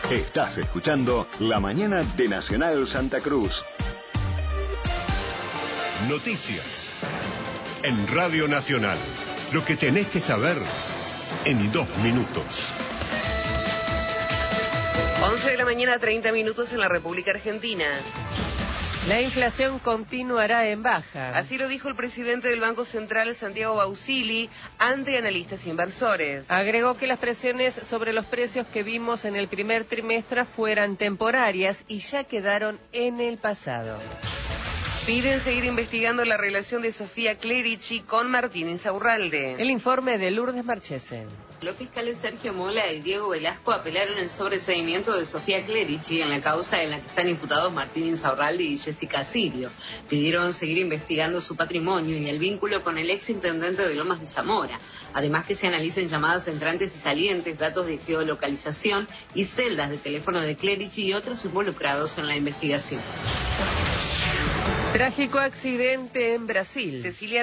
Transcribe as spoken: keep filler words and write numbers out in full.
Estás escuchando La Mañana de Nacional Santa Cruz. Noticias en Radio Nacional. Lo que tenés que saber en dos minutos. once de la mañana, treinta minutos en la República Argentina. La inflación continuará en baja. Así lo dijo el presidente del Banco Central, Santiago Bausili, ante analistas e inversores. Agregó que las presiones sobre los precios que vimos en el primer trimestre fueran temporarias y ya quedaron en el pasado. Piden seguir investigando la relación de Sofía Clerici con Martín Insaurralde. El informe de Lourdes Marchesen. Los fiscales Sergio Mola y Diego Velasco apelaron el sobreseimiento de Sofía Clerici en la causa en la que están imputados Martín Insaurralde y Jessica Sirio. Pidieron seguir investigando su patrimonio y el vínculo con el exintendente de Lomas de Zamora. Además que se analicen llamadas entrantes y salientes, datos de geolocalización y celdas de teléfono de Clerici y otros involucrados en la investigación. Trágico accidente en Brasil. Cecilia